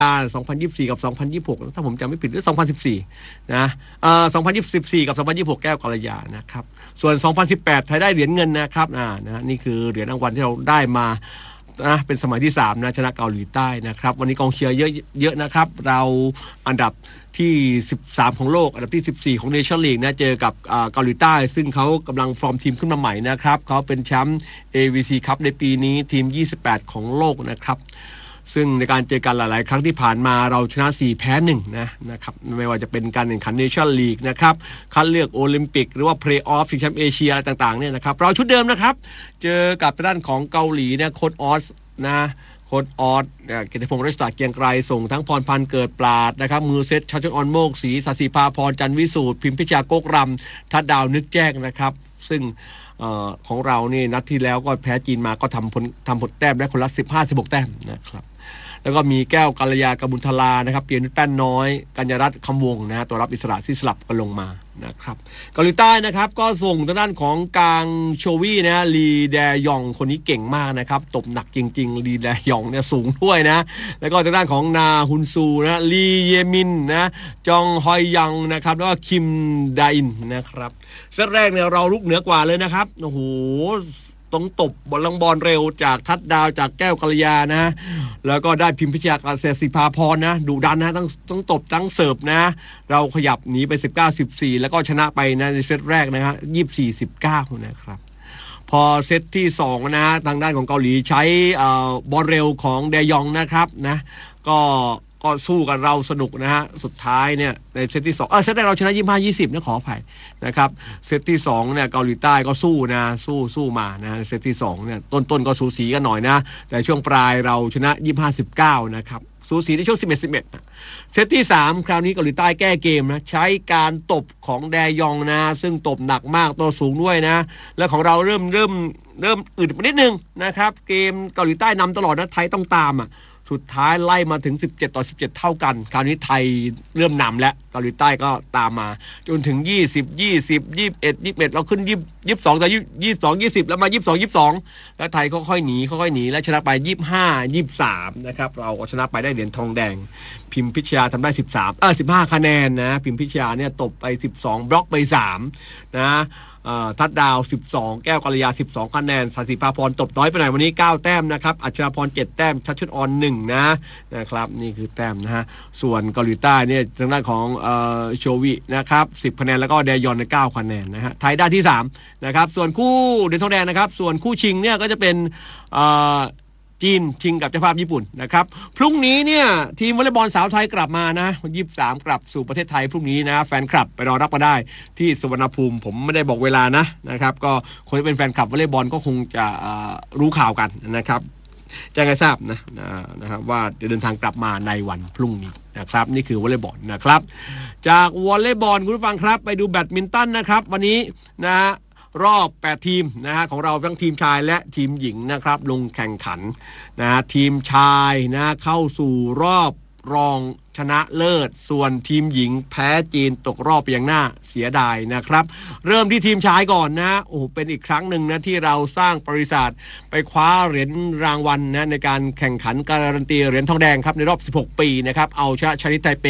2024กับ2026ถ้าผมจำไม่ผิดหรือ2014นะ2024กับ2026แก้วกัลยานะครับส่วน2018ไทยได้เหรียญเงินนะครับนะนี่คือเหรียญรางวัลที่เราได้มานะเป็นสมัยที่3นะชนะเกาหลีใต้นะครับวันนี้กองเชียร์เยอะนะครับเราอันดับที่13ของโลกอันดับที่14ของเนชั่นลีกนะเจอกับเกาหลีใต้ซึ่งเขากำลังฟอร์มทีมขึ้นมาใหม่นะครับเขาเป็นแชมป์ AVC คัพในปีนี้ทีม28ของโลกนะครับซึ่งในการเจอกันหลายๆครั้งที่ผ่านมาเราชนะ4แพ้1นะครับไม่ว่าจะเป็นการแข่งขันเนชั่นลีกนะครับคัดเลือกโอลิมปิกหรือว่าเพลย์ออฟชิงแชมป์เอเชียอะไรต่างๆเนี่ยนะครับเราชุดเดิมนะครับเจอกับด้านของเกาหลีเนี่ยโค้ชออสโค้ชออสเกียรติพงษ์รัชตาเกียงไกรส่งทั้งพรพันธ์เกิดปราดนะครับมือเซตชัชออนโมกศรีสัสิภาพรจันวิสูตรพิมพิชาโกกรำทัดดาวนึกแจ้งนะครับซึ่งของเรานี่นัดที่แล้วก็แพ้จีนมาก็ทำผลแต้มได้คนละ15-16แต้มนะครับแล้วก็มีแก้วกัลยากบุญทลานะครับเปียนุชแป้นน้อยกัญญารัตน์คำวงนะตัวรับอิสระที่สลับกันลงมานะครับเกาหลีใต้นะครับก็ส่งทางด้านของกางโชวี่นะลีแดยองคนนี้เก่งมากนะครับตบหนักจริงๆลีแดยองเนี่ยสูงด้วยนะแล้วก็ทางด้านของนาฮุนซูนะลีเยมินนะจองฮอยยังนะครับแล้วก็คิมไดอินนะครับเซตแรกเนี่ยเราลุกเหนือกว่าเลยนะครับโอ้โหต้องตบบอลเร็วจากทัดดาวจากแก้วกัลยานะแล้วก็ได้พิมพิชยาเศรษฐศิภาพรนะดุดันนะต้องตบทั้งเสิร์ฟนะเราขยับหนีไป19-14แล้วก็ชนะไปนะในเซตแรกนะฮะ24-19นะครับพอเซตที่2นะทางด้านของเกาหลีใช้บอลเร็วของแดยองนะครับนะก็สู้กันเราสนุกนะฮะสุดท้ายเนี่ยในเซตที่2เซตแรกเราชนะ25-20นะขออภัยนะครับเซตที่2เนี่ยเกาหลีใต้ก็สู้นะสู้มานะเซตที่2เนี่ยต้นก็สูสีกันหน่อยนะแต่ช่วงปลายเราชนะ25-19นะครับสูสีในช่วง11นะเซตที่3คราวนี้เกาหลีใต้แก้เกมนะใช้การตบของแดยองนะซึ่งตบหนักมากตัวสูงด้วยนะแล้วของเราเริ่มอึดไปนิดนึงนะครับเกมเกาหลีใต้นำตลอดนะไทยต้องตามสุดท้ายไล่มาถึง17-17เท่ากันคราวนี้ไทยเริ่มนำแล้วเกาหลีใต้ก็ตามมาจนถึง20 21เราขึ้น22แต่22 20แล้วมา22 แล้วไทยค่อยๆหนีแล้วชนะไป25-23นะครับเราก็ชนะไปได้เหรียญทองแดงพิมพิชยาทำได้15คะแนนนะพิมพิชยาเนี่ยตบไป12บล็อกไป3นะทัดดาว12แก้วกัลยา12คะแนนสัสิภาพรตบน้อยไปหน่อยวันนี้9แต้มนะครับอัชราพร7แต้มชัชชุดออน1นะครับนี่คือแต้มนะฮะส่วนเกาหลีใต้เนี่ยทางด้านของโชวินะครับ10คะแนนแล้วก็แดยอนใน9คะแนนนะฮะไทยได้ที่3นะครับส่วนคู่เหรียญทองแดงนะครับส่วนคู่ชิงเนี่ยก็จะเป็นจีนชิงกับเจ้าภาพญี่ปุ่นนะครับพรุ่งนี้เนี่ยทีมวอลเลย์บอลสาวไทยกลับมานะ23กลับสู่ประเทศไทยพรุ่งนี้นะแฟนคลับไปรอรับมาได้ที่สุวรรณภูมิผมไม่ได้บอกเวลานะครับก็คนที่เป็นแฟนคลับวอลเลย์บอลก็คงจะรู้ข่าวกันนะครับแจ้งให้ทราบนะครับว่าจะเดินทางกลับมาในวันพรุ่งนี้นะครับนี่คือวอลเลย์บอลนะครับจากวอลเลย์บอลคุณผู้ฟังครับไปดูแบดมินตันนะครับวันนี้นะรอบ8ทีมนะฮะของเราทั้งทีมชายและทีมหญิงนะครับลงแข่งขันทีมชายเข้าสู่รอบรองชนะเลิศส่วนทีมหญิงแพ้จีนตกรอบไปอย่างน่าเสียดายนะครับเริ่มที่ทีมชายก่อนโอ้เป็นอีกครั้งหนึ่งนะที่เราสร้างประวัติศาสตร์ไปคว้าเหรียญรางวัลในการแข่งขันการันตีเหรียญทองแดงครับในรอบ16ปีนะครับเอาชนะชานิไทเป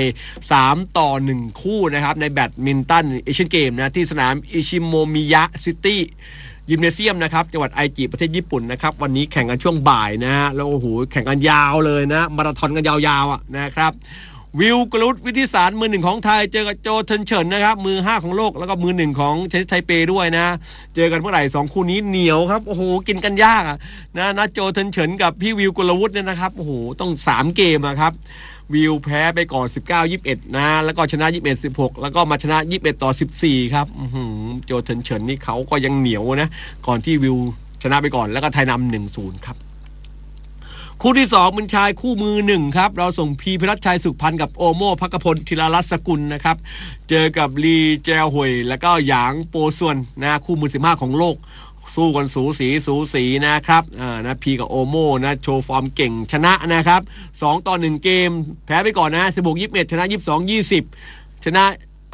3-1คู่นะครับในแบดมินตันเอเชียนเกมที่สนามอิชิโมมิยะซิตี้ยิมเนเซียมนะครับจังหวัดไอจิประเทศญี่ปุ่นนะครับวันนี้แข่งกันช่วงบ่ายแล้วโอ้โหแข่งกันยาวเลยนะมาราธอนกันยาวๆนะครับวิวกรุตวิทิสารมือ1ของไทยเจอกับโจเทินเฉินนะครับมือ5ของโลกแล้วก็มือ1ของชานิไทเปด้วยนะเจอกันเมื่อไหร่2คู่นี้เหนียวครับโอ้โหกินกันยากนะโจเทินเฉินกับพี่วิวกุลวุฒิเนี่ยนะครับโอ้โหต้อง3เกมครับวิวแพ้ไปก่อน19-21แล้วก็ชนะ21-16แล้วก็มาชนะ21-14ครับโจเทินเฉินนี่เขาก็ยังเหนียวนะก่อนที่วิวชนะไปก่อนแล้วก็ไทยนำ 1-0 ครับคู่ที่2เป็นชายคู่มือ1ครับเราส่งพีพิรัชชัยสุขพันธ์กับโอโม่ภักพลธีรรัตน์สกุลนะครับเจอกับลีเจลหวยแล้วก็หยางโปส่วนคู่มือ15ของโลกสู้กันสูสีนะครับพีกับโอโม่โชว์ฟอร์มเก่งชนะนะครับ2-1เกมแพ้ไปก่อน16-21ชนะ22-20ชนะ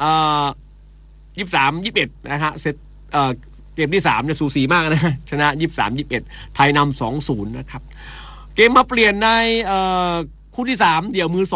23-21นะฮะเซตเกมที่3เนี่ยสูสีมากนะชนะ23-21ไทยนำ 2-0 นะครับเกมมาเปลี่ยนในคคู่ที่3เดี่ยวมือ